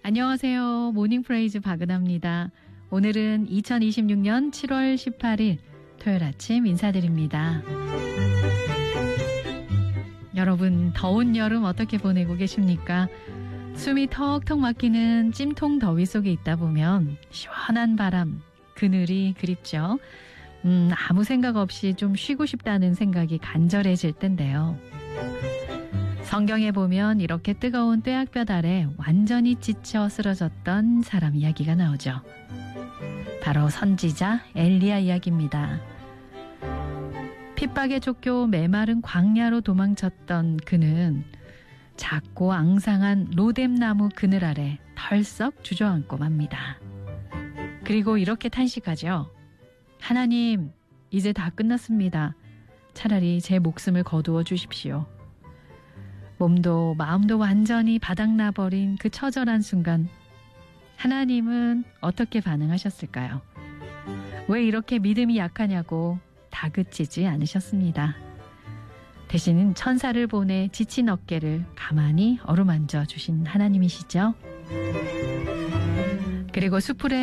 안녕하세요. 모닝프레이즈 박은하입니다. 오늘은 2026년 7월 18일 토요일 아침 인사드립니다. 여러분, 더운 여름 어떻게 보내고 계십니까? 숨이 턱턱 막히는 찜통 더위 속에 있다 보면 시원한 바람, 그늘이 그립죠. 아무 생각 없이 좀 쉬고 싶다는 생각이 간절해질 텐데요. 성경에 보면 이렇게 뜨거운 뙤약볕 아래 완전히 지쳐 쓰러졌던 사람 이야기가 나오죠. 바로 선지자 엘리야 이야기입니다. 핍박에 쫓겨 메마른 광야로 도망쳤던 그는 작고 앙상한 로뎀나무 그늘 아래 털썩 주저앉고 맙니다. 그리고 이렇게 탄식하죠. 하나님, 이제 다 끝났습니다. 차라리 제 목숨을 거두어 주십시오. 몸도 마음도 완전히 바닥나버린 그 처절한 순간 하나님은 어떻게 반응하셨을까요? 왜 이렇게 믿음이 약하냐고 다그치지 않으셨습니다. 대신 천사를 보내 지친 어깨를 가만히 어루만져 주신 하나님이시죠. 그리고 수풀에